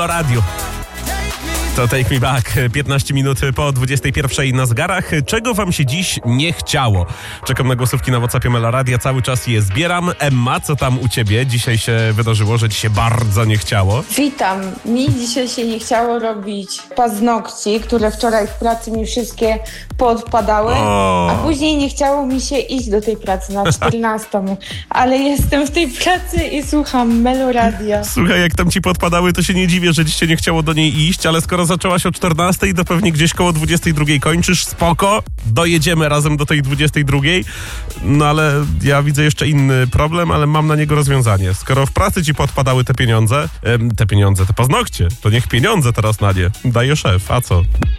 Radio. To Take Me Back, 15 minut po 21 na zegarach. Czego wam się dziś nie chciało? Czekam na głosówki na WhatsAppie Meloradia, cały czas je zbieram. Emma, co tam u ciebie? Dzisiaj się wydarzyło, że ci się bardzo nie chciało. Witam. Mi dzisiaj się nie chciało robić paznokci, które wczoraj w pracy mi wszystkie poodpadały, a później nie chciało mi się iść do tej pracy na 14, ale jestem w tej pracy i słucham Meloradia. Słuchaj, jak tam ci podpadały, to się nie dziwię, że ci się nie chciało do niej iść, ale skoro zaczęłaś o 14, to pewnie gdzieś koło 22 kończysz, spoko, dojedziemy razem do tej 22, no ale ja widzę jeszcze inny problem, ale mam na niego rozwiązanie. Skoro w pracy ci podpadały te paznokcie, to niech pieniądze teraz na nie daje szef, a co?